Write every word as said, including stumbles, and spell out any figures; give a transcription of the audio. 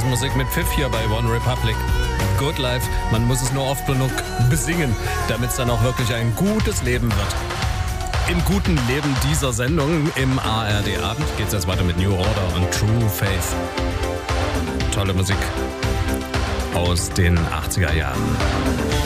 Musik mit Pfiff hier bei One Republic. Good Life, man muss es nur oft genug besingen, damit es dann auch wirklich ein gutes Leben wird. Im guten Leben dieser Sendung im A R D-Abend geht es jetzt weiter mit New Order und True Faith. Tolle Musik aus den achtziger Jahren.